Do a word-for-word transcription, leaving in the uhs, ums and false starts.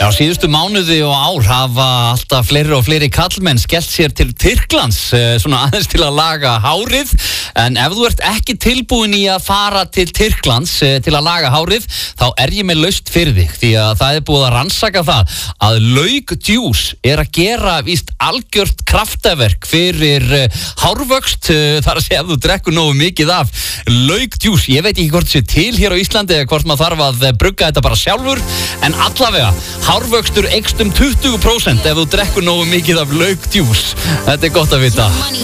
Já, síðustu mánuði og ár hafa alltaf fleiri og fleiri kallmenn skellt sér til Tyrklands, svona aðeins til að laga hárið. En ef þú ert ekki tilbúin í að fara til Tyrklands til að laga hárið, þá er ég með lausn fyrir þig. Því að það er búið að rannsaka það að laukdjús er að gera víst algjört kraftaverk fyrir hárvöxt. Þar að segja ef þú drekkur nógu mikið af laukdjús. Ég veit ekki hvort það sé til hér á Íslandi eða hvort maður þarf að brugga þetta bara sjálfur. En allavega, hárvöxtur eykst um tuttugu prósent ef þú drekkur nógu mikið af laukdjús. Þetta er gott að vita.